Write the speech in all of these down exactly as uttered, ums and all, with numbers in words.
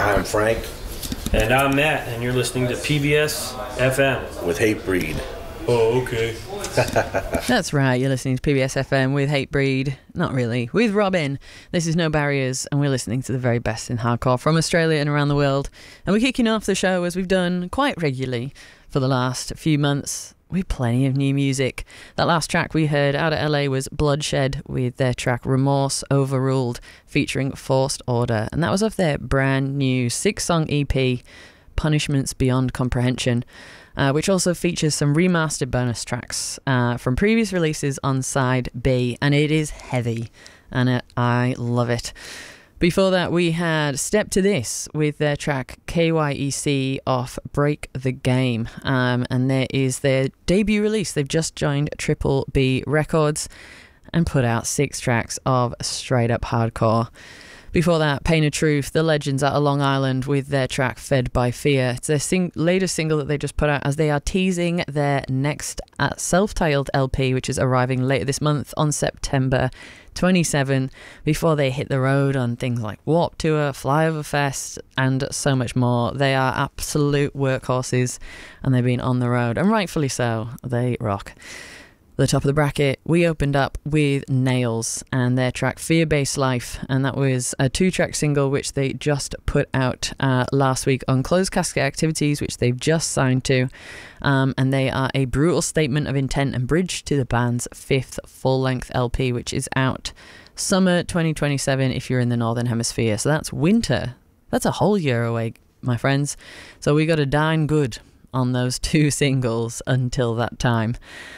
I'm Frank. And I'm Matt, and you're listening to P B S F M. With Hatebreed. Oh, okay. That's right, you're listening to P B S F M with Hatebreed. Not really. With Robin. This is No Barriers, and we're listening to the very best in hardcore from Australia and around the world. And we're kicking off the show, as we've done quite regularly for the last few months, with plenty of new music. That last track we heard out of L A was Bloodshed, with their track Remorse Overruled, featuring Forced Order. And that was off their brand new six-song E P, Punishments Beyond Comprehension. Uh, which also features some remastered bonus tracks uh, from previous releases on side B, and it is heavy, and it, I love it. Before that, we had Step to This with their track K Y E C off Break the Game, um, and there is their debut release. They've just joined Triple B Records and put out six tracks of straight up hardcore. Before that, Pain of Truth, the legends out of Long Island with their track Fed by Fear. It's their sing- latest single that they just put out as they are teasing their next uh, self-titled L P, which is arriving later this month on September twenty-seventh, before they hit the road on things like Warped Tour, Flyover Fest, and so much more. They are absolute workhorses, and they've been on the road, and rightfully so. They rock. The top of the bracket, we opened up with Nails and their track Fear-Based Life, and that was a two-track single which they just put out uh, last week on Closed Casket Activities, which they've just signed to, um, and they are a brutal statement of intent and bridge to the band's fifth full-length L P, which is out summer twenty twenty-seven if you're in the Northern Hemisphere. So that's winter. That's a whole year away, my friends. So we got to dine good on those two singles until that time,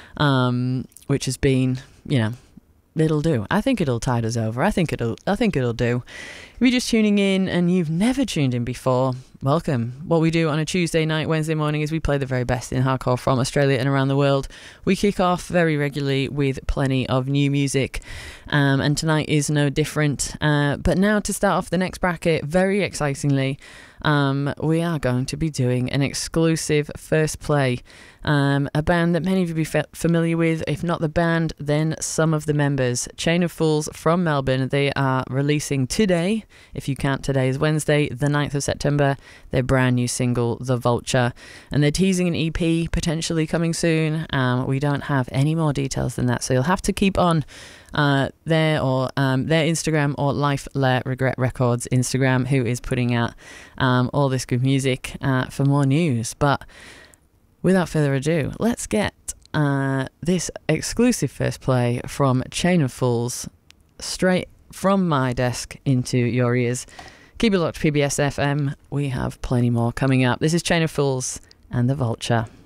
um, which has been, you know, it'll do. I think it'll tide us over. I think it'll. I think it'll do. If you're just tuning in and you've never tuned in before, welcome. What we do on a Tuesday night, Wednesday morning is we play the very best in hardcore from Australia and around the world. We kick off very regularly with plenty of new music, um, and tonight is no different. Uh, but now to start off the next bracket, very excitingly, um, we are going to be doing an exclusive first play. Um, a band that many of you will be f- familiar with. If not the band, then some of the members. Chain of Fools from Melbourne. They are releasing today, if you count today as Wednesday, the ninth of September, their brand new single, The Vulture. And they're teasing an E P potentially coming soon. Um, we don't have any more details than that, so you'll have to keep on uh, their, or, um, their Instagram or Life Lair Regret Records Instagram, who is putting out um, all this good music uh, for more news. But without further ado, let's get uh, this exclusive first play from Chain of Fools straight from my desk into your ears. Keep it locked, P B S F M. We have plenty more coming up. This is Chain of Fools and The Vulture.